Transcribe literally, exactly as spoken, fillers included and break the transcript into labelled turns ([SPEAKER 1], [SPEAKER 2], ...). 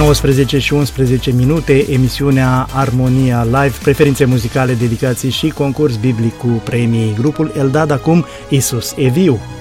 [SPEAKER 1] nouăsprezece și unsprezece minute, emisiunea Armonia Live, preferințe muzicale, dedicații și concurs biblic cu premii. Grupul Eldad acum, Isus e viu.